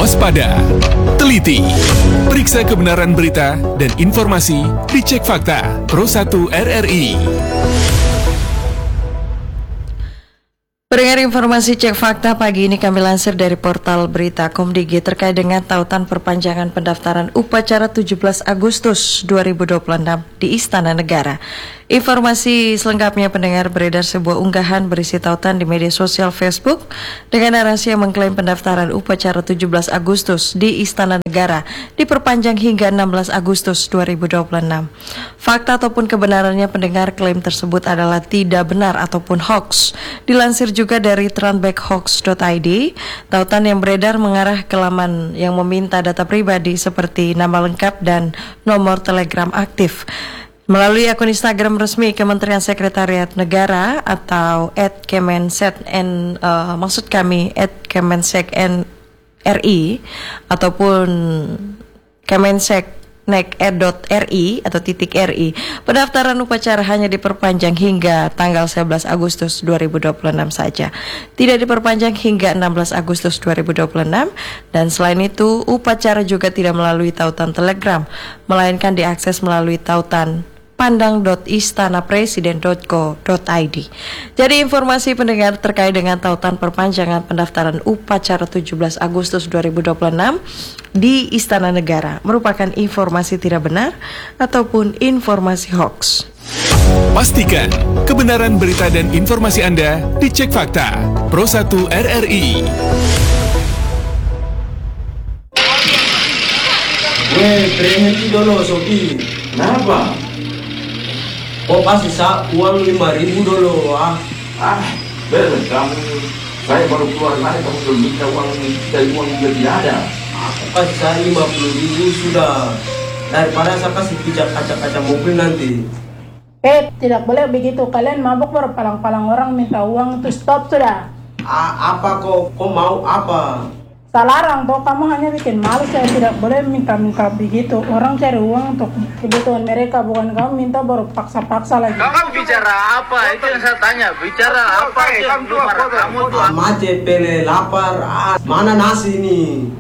Waspada, teliti, periksa kebenaran berita dan informasi dicek fakta Pro1 RRI. Pendengar informasi cek fakta pagi ini kami lansir dari portal berita Komdigi terkait dengan tautan perpanjangan pendaftaran upacara 17 Agustus 2026 di Istana Negara. Informasi selengkapnya pendengar beredar sebuah unggahan berisi tautan di media sosial Facebook dengan narasi yang mengklaim pendaftaran upacara 17 Agustus di Istana Negara diperpanjang hingga 16 Agustus 2026. Fakta ataupun kebenarannya pendengar klaim tersebut adalah tidak benar ataupun hoax. Dilansir juga dari tranbackhoax.id, tautan yang beredar mengarah ke laman yang meminta data pribadi seperti nama lengkap dan nomor telegram aktif. Melalui akun Instagram resmi Kementerian Sekretariat Negara atau @kemensekn, @kemensekn.ri ataupun kemenseknek.ri atau .ri. Pendaftaran upacara hanya diperpanjang hingga tanggal 11 Agustus 2026 saja. Tidak diperpanjang hingga 16 Agustus 2026 dan selain itu upacara juga tidak melalui tautan Telegram, melainkan diakses melalui tautan pandang.istanapresiden.co.id. Jadi informasi pendengar terkait dengan tautan perpanjangan pendaftaran upacara 17 Agustus 2026 di Istana Negara merupakan informasi tidak benar ataupun informasi hoax. Pastikan kebenaran berita dan informasi Anda dicek fakta Pro1 RRI. Berhenti dulu Sofi. Kenapa? Kok kasih uang 5.000 dulu Beres kamu. Saya baru keluar lagi, kamu belum minta uang dari uang juga tidak ada. Aku kasih saya 50.000 sudah. Daripada saya kasih pijak kaca-kaca mobil nanti. Tidak boleh begitu. Kalian mabuk baru palang-palang orang minta uang itu stop sudah. Apa kok mau apa? Salarang toh, kamu hanya bikin malu. Saya tidak boleh minta-minta begitu. Orang cari uang untuk kebutuhan mereka, bukan kamu minta baru paksa-paksa lagi. Kamu bicara apa? Itu yang saya tanya. Bicara apa? Kamu tuh Mati pele lapar. Mana nasi ini?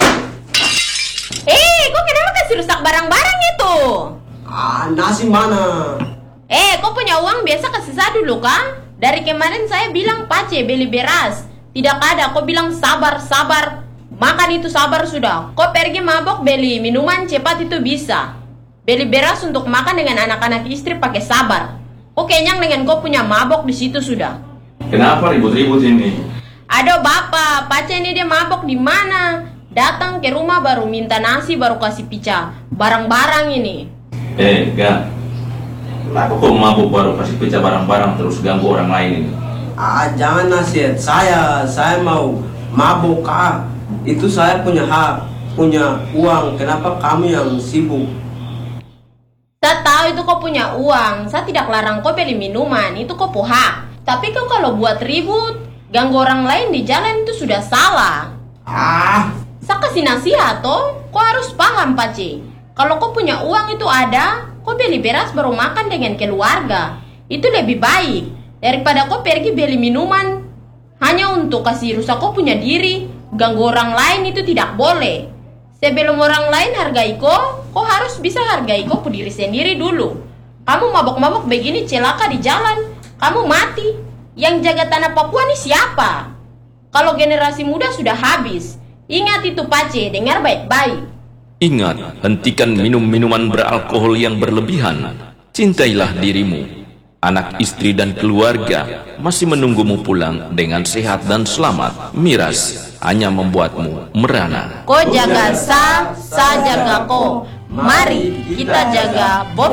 Kok kenapa kasih rusak barang-barang itu? Nasi mana? Kok punya uang biasa kasih saya dulu kan? Dari kemarin saya bilang pace beli beras. Tidak ada, kau bilang sabar. Makan itu sabar sudah. Kau pergi mabok beli minuman cepat itu bisa. Beli beras untuk makan dengan anak-anak istri pakai sabar. Kau kenyang dengan kau punya mabok di situ sudah. Kenapa ribut-ribut ini? Aduh bapak, pace ini dia mabok di mana? Datang ke rumah baru minta nasi baru kasih pica barang-barang ini. Enggak. Kenapa kok mabuk baru kasih pecah barang-barang terus ganggu orang lain ini? Jangan nasihat saya mau mabuk itu saya punya hak, punya uang. Kenapa kamu yang sibuk? Saya tahu itu kau punya uang. Saya tidak larang kau beli minuman, itu kau hak. Tapi kau kalau buat ribut, ganggu orang lain di jalan itu sudah salah. Saya kasih nasihat toh, kau harus paham pace. Kalau kau punya uang itu ada, kau beli beras baru makan dengan keluarga. Itu lebih baik daripada kau pergi beli minuman hanya untuk kasih rusak kau punya diri. Ganggu orang lain itu tidak boleh. Sebelum orang lain hargai kau harus bisa hargai kau diri sendiri dulu. Kamu mabok-mabok begini celaka di jalan, kamu mati. Yang jaga tanah Papua ini siapa? Kalau generasi muda sudah habis. Ingat itu pace, dengar baik-baik. Ingat, hentikan minum minuman beralkohol yang berlebihan. Cintailah dirimu. Anak, istri, dan keluarga masih menunggumu pulang dengan sehat dan selamat. Miras hanya membuatmu merana. Kau jaga sa jaga ko. Mari kita jaga